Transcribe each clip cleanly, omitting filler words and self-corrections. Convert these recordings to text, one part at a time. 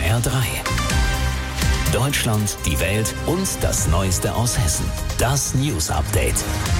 HR3. Deutschland, die Welt und das Neueste aus Hessen. Das News Update.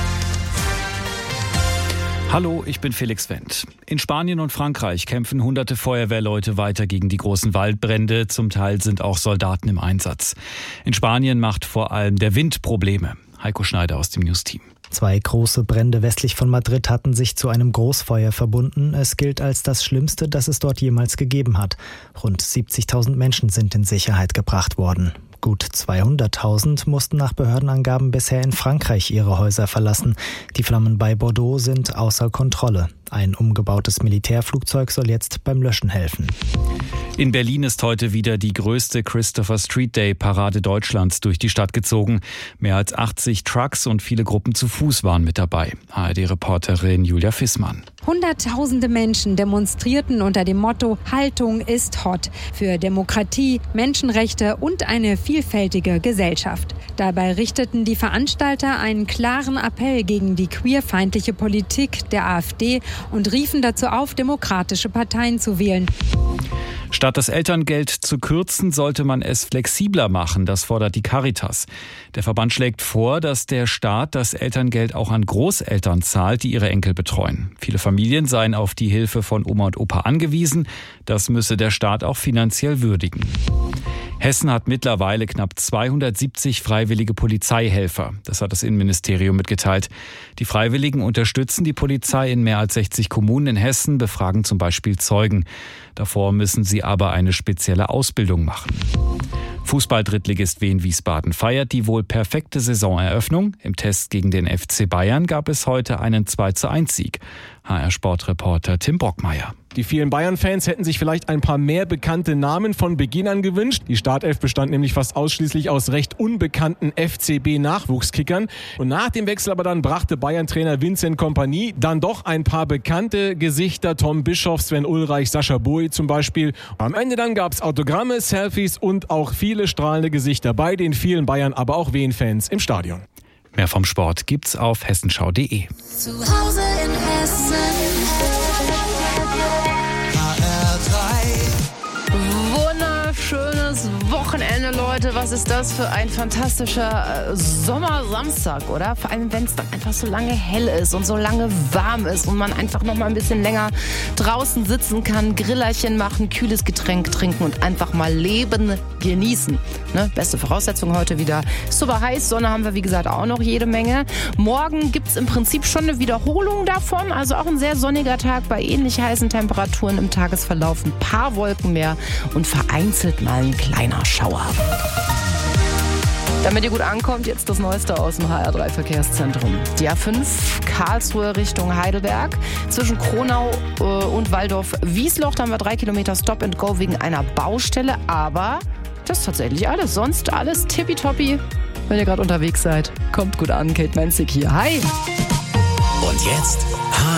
Hallo, ich bin Felix Wendt. In Spanien und Frankreich kämpfen hunderte Feuerwehrleute weiter gegen die großen Waldbrände. Zum Teil sind auch Soldaten im Einsatz. In Spanien macht vor allem der Wind Probleme. Heiko Schneider aus dem News-Team. 2 große Brände westlich von Madrid hatten sich zu einem Großfeuer verbunden. Es gilt als das Schlimmste, das es dort jemals gegeben hat. Rund 70.000 Menschen sind in Sicherheit gebracht worden. Gut 200.000 mussten nach Behördenangaben bisher in Frankreich ihre Häuser verlassen. Die Flammen bei Bordeaux sind außer Kontrolle. Ein umgebautes Militärflugzeug soll jetzt beim Löschen helfen. In Berlin ist heute wieder die größte Christopher Street Day Parade Deutschlands durch die Stadt gezogen. Mehr als 80 Trucks und viele Gruppen zu Fuß waren mit dabei. ARD-Reporterin Julia Fissmann. Hunderttausende Menschen demonstrierten unter dem Motto Haltung ist hot für Demokratie, Menschenrechte und eine vielfältige Gesellschaft. Dabei richteten die Veranstalter einen klaren Appell gegen die queerfeindliche Politik der AfD und riefen dazu auf, demokratische Parteien zu wählen. Statt das Elterngeld zu kürzen, sollte man es flexibler machen. Das fordert die Caritas. Der Verband schlägt vor, dass der Staat das Elterngeld auch an Großeltern zahlt, die ihre Enkel betreuen. Viele Familien seien auf die Hilfe von Oma und Opa angewiesen. Das müsse der Staat auch finanziell würdigen. Hessen hat mittlerweile knapp 270 freiwillige Polizeihelfer. Das hat das Innenministerium mitgeteilt. Die Freiwilligen unterstützen die Polizei in mehr als 60 Kommunen in Hessen, befragen zum Beispiel Zeugen. Davor müssen sie aber eine spezielle Ausbildung machen. Fußball-Drittligist Wien Wiesbaden feiert die wohl perfekte Saisoneröffnung. Im Test gegen den FC Bayern gab es heute einen 2:1-Sieg. HR-Sportreporter Tim Brockmeier. Die vielen Bayern-Fans hätten sich vielleicht ein paar mehr bekannte Namen von Beginn an gewünscht. Die Startelf bestand nämlich fast ausschließlich aus recht unbekannten FCB-Nachwuchskickern. Und nach dem Wechsel aber dann brachte Bayern-Trainer Vincent Kompany dann doch ein paar bekannte Gesichter. Tom Bischoff, Sven Ulreich, Sascha Bui zum Beispiel. Am Ende dann gab es Autogramme, Selfies und auch viele strahlende Gesichter bei den vielen Bayern, aber auch Wien-Fans im Stadion. Mehr vom Sport gibt's auf hessenschau.de. Zu Hause in Hessen. Wunderschönes Wochenende, Leute. Was ist das für ein fantastischer Sommersamstag, oder? Vor allem, wenn es dann einfach so lange hell ist und so lange warm ist und man einfach noch mal ein bisschen länger draußen sitzen kann, Grillerchen machen, kühles Getränk trinken und einfach mal Leben genießen. Ne? Beste Voraussetzung heute wieder. Super heiß, Sonne haben wir wie gesagt auch noch jede Menge. Morgen gibt es im Prinzip schon eine Wiederholung davon, also auch ein sehr sonniger Tag bei ähnlich heißen Temperaturen im Tagesverlauf. Ein paar Wolken mehr und vereinzelt mal ein kleiner Schauer. Damit ihr gut ankommt, jetzt das Neueste aus dem HR3-Verkehrszentrum. Die A5 Karlsruhe Richtung Heidelberg. Zwischen Kronau und Waldorf-Wiesloch haben wir 3 Kilometer Stop and Go wegen einer Baustelle. Aber das ist tatsächlich alles. Sonst alles tippitoppi. Wenn ihr gerade unterwegs seid, kommt gut an. Kate Menzig hier. Hi! Und jetzt